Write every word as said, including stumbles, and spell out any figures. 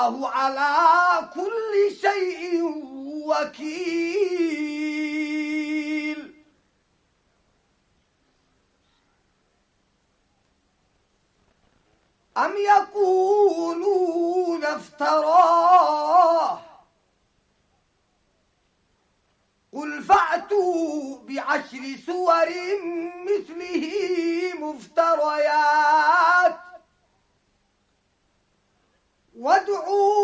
الله على كل شيء وكيل. أم يقولون افتراه قل فأتوا بعشر سور مثله مفتريات وادعوا